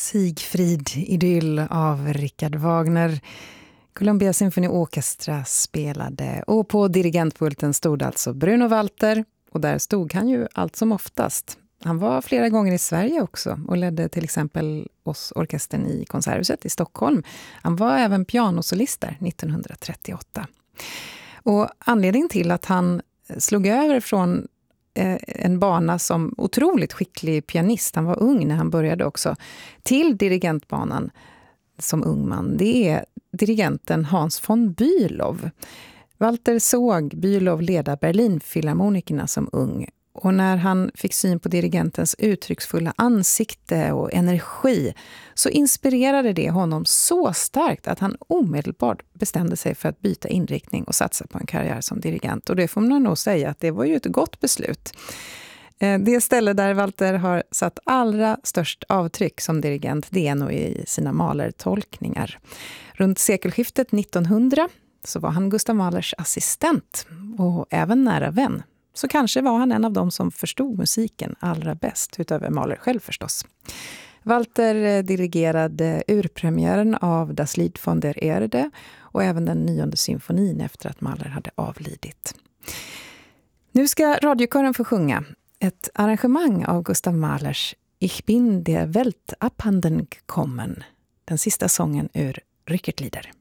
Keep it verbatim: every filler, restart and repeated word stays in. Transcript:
Siegfried-idyll av Richard Wagner. Columbia Symphony Orchestra spelade och på dirigentpulten stod alltså Bruno Walter, och där stod han ju allt som oftast. Han var flera gånger i Sverige också och ledde till exempel oss orkestern i Konserthuset i Stockholm. Han var även pianosolist där nittonhundratrettioåtta. Och anledningen till att han slog över från en bana som otroligt skicklig pianist, han var ung när han började också, till dirigentbanan som ung man, det är dirigenten Hans von Bülow. Walter såg Bülow leda Berlinfilharmonikerna som ung, och när han fick syn på dirigentens uttrycksfulla ansikte och energi så inspirerade det honom så starkt att han omedelbart bestämde sig för att byta inriktning och satsa på en karriär som dirigent. Och det får man nog säga att det var ju ett gott beslut. Det ställe där Walter har satt allra störst avtryck som dirigent, det är nog i sina Mahler-tolkningar. Runt sekelskiftet nittonhundra så var han Gustav Mahlers assistent och även nära vän. Så kanske var han en av dem som förstod musiken allra bäst, utöver Mahler själv förstås. Walter dirigerade urpremiären av Das Lied von der Erde och även den nionde symfonin efter att Mahler hade avlidit. Nu ska radiokören få sjunga ett arrangemang av Gustav Mahlers Ich bin der Welt abhanden gekommen, den sista sången ur Rückert-Lieder.